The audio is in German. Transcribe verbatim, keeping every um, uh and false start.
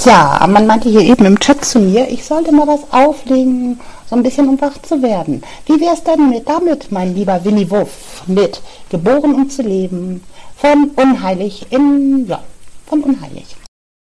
Ja, man meinte hier eben im Chat zu mir, ich sollte mal was auflegen, so ein bisschen um wach zu werden. Wie wär's denn mit damit, mein lieber Winnie Wuff, mit Geboren um zu leben, von Unheilig in, ja, von Unheilig.